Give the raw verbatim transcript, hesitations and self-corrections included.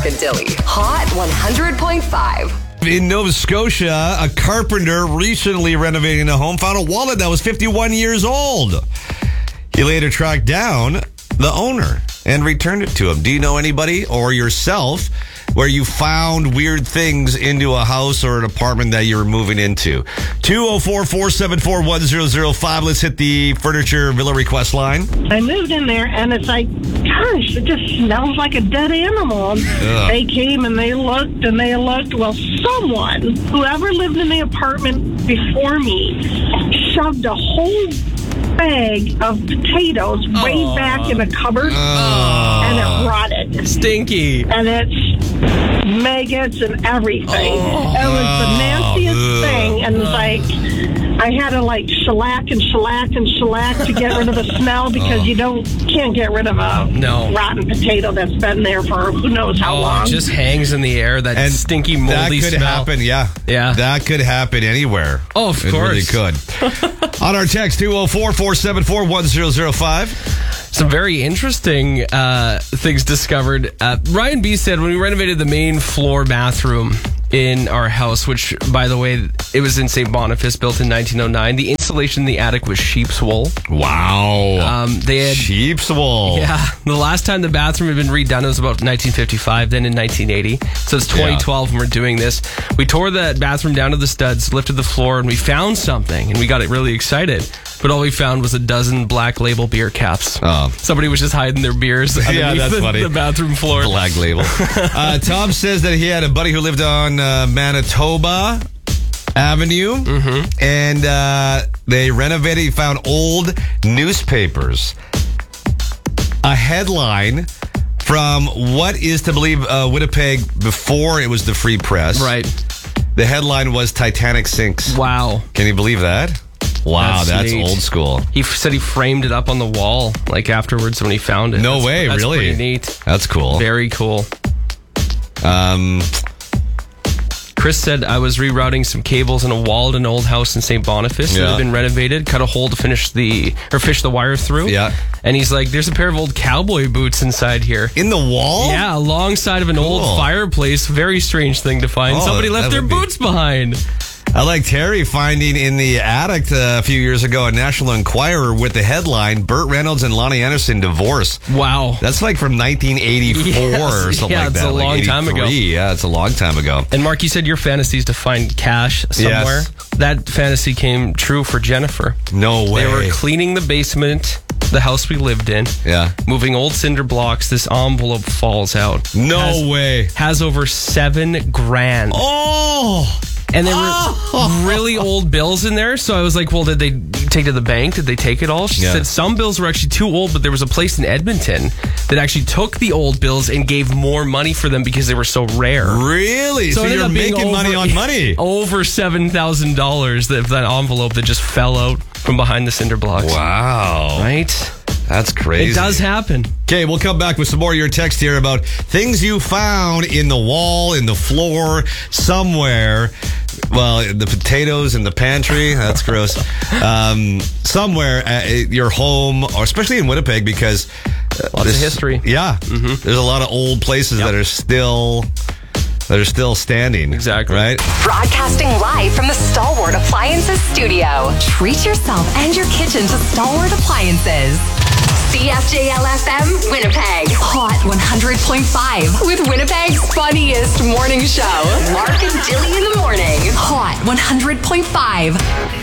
Dilly. Hot one hundred point five. In Nova Scotia, a carpenter recently renovating a home found a wallet that was fifty-one years old. He later tracked down the owner and returned it to him. Do you know anybody or yourself where you found weird things into a house or an apartment that you were moving into? two oh four, four seven four, one oh oh five. Let's hit the furniture villa request line. I moved in there, and it's like, gosh, it just smells like a dead animal. Ugh. They came, and they looked, and they looked. Well, someone, whoever lived in the apartment before me, shoved a whole bag of potatoes Aww. way back in the cupboard, Aww. and it rotted. Stinky. And it's maggots and everything. Oh. It was the nastiest Ugh. thing, and like, I had to like shellac and shellac and shellac to get rid of the smell because Oh. you don't can't get rid of a No. rotten potato that's been there for who knows how Oh, long. it just hangs in the air. That And stinky, that moldy could smell. happen, yeah. Yeah. That could happen anywhere. Oh, of it really course. could. On our text, two oh four, four seven four, one oh oh five. Some very interesting uh, things discovered. Uh, Ryan B. said when we renovated the main floor bathroom in our house, which, by the way, it was in Saint Boniface, built in nineteen oh nine, the insulation in the attic was sheep's wool. Wow. Um, they had... Sheep's wool. Yeah, the last time the bathroom had been redone was about nineteen fifty-five, then in nineteen eighty. So it's twenty twelve Yeah. and we're doing this. We tore that bathroom down to the studs, lifted the floor, and we found something, and we got really excited. But all we found was a dozen Black Label beer caps. Oh. Somebody was just hiding their beers underneath Yeah, that's the, funny. the bathroom floor. Black Label. uh, Tom says that he had a buddy who lived on uh, Manitoba Avenue, mm-hmm. and uh, they renovated. He found old newspapers. A headline from what is to believe uh, Winnipeg before it was the Free Press. Right. The headline was Titanic sinks. Wow. Can you believe that? Wow, That's that's, neat. old school. He f- said he framed it up on the wall, like afterwards when he found it. No That's- way, that's really? Pretty neat. That's cool. Very cool. Um, Chris said, I was rerouting some cables in a wall at an old house in Saint Boniface that Yeah. had been renovated, cut a hole to finish the, or fish the wire through. Yeah. And he's like, there's a pair of old cowboy boots inside here. in the wall? Yeah, alongside of an old Cool. fireplace. Very strange thing to find. Oh, Somebody left that their would be- boots behind. I like Terry finding in the attic uh, a few years ago a National Enquirer with the headline, Burt Reynolds and Lonnie Anderson divorce. Wow. That's like from nineteen eighty-four Yes. or something Yeah, like it's that. a like long time ago. eighty-three. Yeah, it's a long time ago. And Mark, you said your fantasy is to find cash somewhere. Yes. That fantasy came true for Jennifer. No way. They were cleaning the basement, the house we lived in. Yeah. Moving old cinder blocks. This envelope falls out. No Has- way. Has over seven grand. Oh! And there were Oh. really old bills in there. So I was like, well, did they take to the bank? Did they take it all? She Yeah. said some bills were actually too old, but there was a place in Edmonton that actually took the old bills and gave more money for them because they were so rare. Really? So, it ended you're up being making money over- on money. Over seven thousand dollars that that envelope that just fell out from behind the cinder blocks. Wow. Right? That's crazy. It does happen. Okay, we'll come back with some more of your text here about things you found in the wall, in the floor, somewhere. Well, the potatoes in the pantry, that's gross. Um, somewhere at your home, or especially in Winnipeg, because uh, Lots of this- history. Yeah, there's a lot of old places Yep. that are still that are still standing. Exactly. Right? Broadcasting live from the Stalwart Appliances studio. Treat yourself and your kitchen to Stalwart Appliances. C F J L F M, Winnipeg. Hot one hundred point five with Winnipeg's funniest morning show. Mark and Dilly in the morning. Hot one hundred point five.